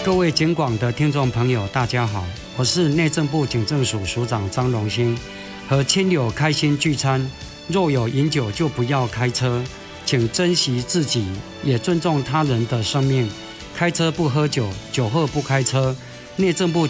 各位警广的听众朋友，大家好，我是内政部警政署署长张荣兴。和亲友开心聚餐，若有饮酒就不要开车，请珍惜自己，也尊重他人的生命。开车不喝酒，酒后不开车。内政部